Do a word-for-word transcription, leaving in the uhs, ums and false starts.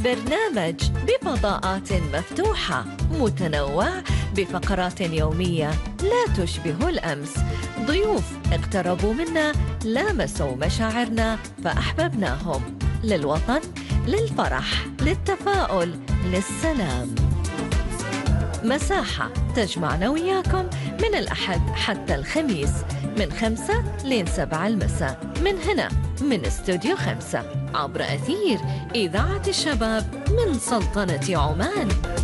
برنامج بفضاءات مفتوحة متنوع بفقرات يومية لا تشبه الأمس. ضيوف اقتربوا منا، لامسوا مشاعرنا فأحببناهم. للوطن، للفرح، للتفاؤل، للسلام. مساحة تجمعنا وياكم من الأحد حتى الخميس من خمسة لين سبعة المساء، من هنا من استوديو خمسة عبر أثير إذاعة الشباب من سلطنة عمان.